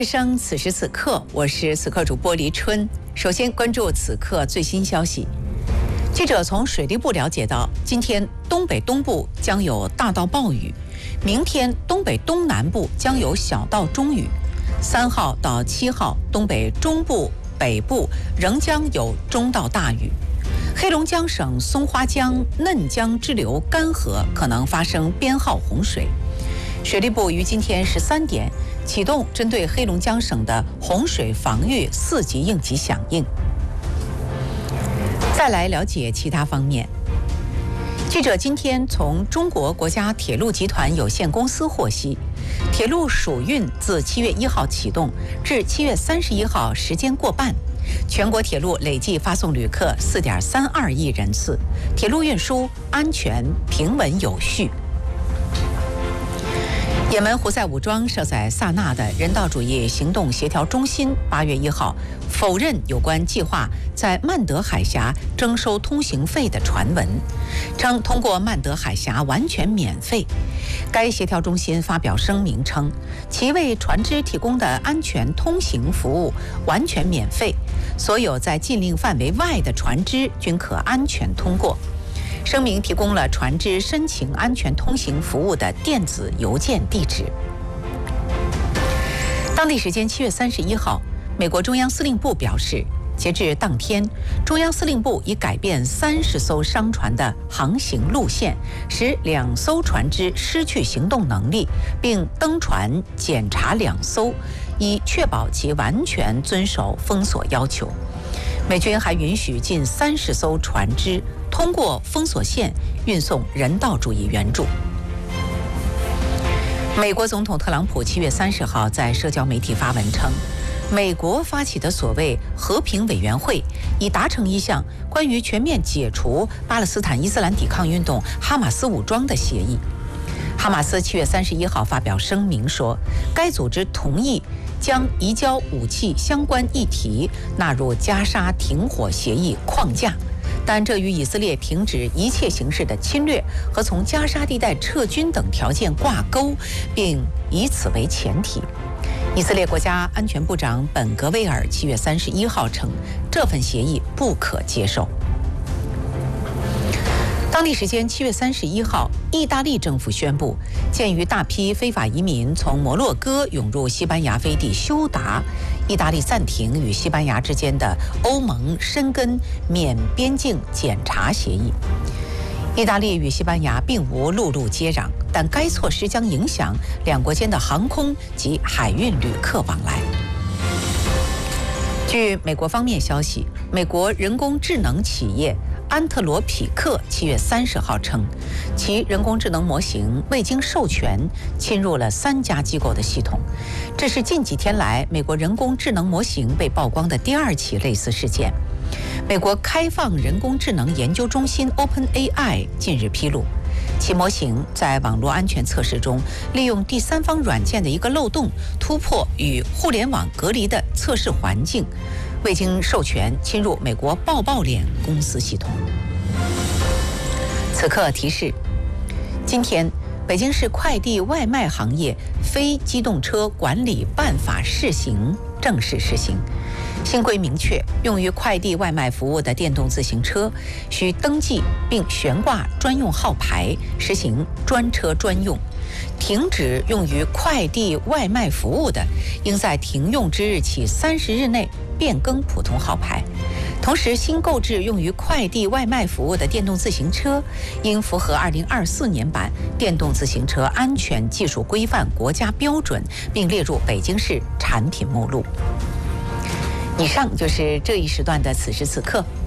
生此时此刻，我是此刻主播黎春。首先关注此刻最新消息。记者从水利部了解到，今天东北东部将有大到暴雨，明天东北东南部将有小到中雨，3号到7号东北中部、北部仍将有中到大雨。黑龙江省松花江、嫩江支流干涸可能发生编号洪水。水利部于今天13点启动针对黑龙江省的洪水防御4级应急响应。再来了解其他方面。记者今天从中国国家铁路集团有限公司获悉，铁路暑运自7月1号启动至7月31号时间过半，全国铁路累计发送旅客4.32亿人次，铁路运输安全平稳有序。也门胡塞武装设在萨那的人道主义行动协调中心8月1号否认有关计划在曼德海峡征收通行费的传闻，称通过曼德海峡完全免费。该协调中心发表声明称，其为船只提供的安全通行服务完全免费，所有在禁令范围外的船只均可安全通过。声明提供了船只申请安全通行服务的电子邮件地址。当地时间7月31号，美国中央司令部表示，截至当天，中央司令部已改变30艘商船的航行路线，使2艘船只失去行动能力，并登船检查2艘，以确保其完全遵守封锁要求。美军还允许近30艘船只通过封锁线运送人道主义援助。美国总统特朗普7月30号在社交媒体发文称，美国发起的所谓和平委员会已达成一项关于全面解除巴勒斯坦伊斯兰抵抗运动哈马斯武装的协议。哈马斯7月31号发表声明说，该组织同意将移交武器相关议题纳入加沙停火协议框架，但这与以色列停止一切形式的侵略和从加沙地带撤军等条件挂钩，并以此为前提。以色列国家安全部长本格维尔7月31号称，这份协议不可接受。当地时间7月31号，意大利政府宣布，鉴于大批非法移民从摩洛哥涌入西班牙飞地休达，意大利暂停与西班牙之间的欧盟申根免边境检查协议。意大利与西班牙并无陆路接壤，但该措施将影响两国间的航空及海运旅客往来。据美国方面消息，美国人工智能企业安特罗匹克7月30号称，其人工智能模型未经授权侵入了3家机构的系统。这是近几天来美国人工智能模型被曝光的第2起类似事件。美国开放人工智能研究中心 OpenAI 近日披露，其模型在网络安全测试中利用第三方软件的一个漏洞，突破与互联网隔离的测试环境，未经授权侵入美国抱抱脸公司系统。此刻提示，今天北京市快递外卖行业非机动车管理办法试行正式实行。新规明确，用于快递外卖服务的电动自行车需登记并悬挂专用号牌，实行专车专用。停止用于快递外卖服务的，应在停用之日起30日内变更普通号牌。同时，新购置用于快递外卖服务的电动自行车，应符合2024年版电动自行车安全技术规范国家标准，并列入北京市产品目录。以上就是这一时段的此时此刻，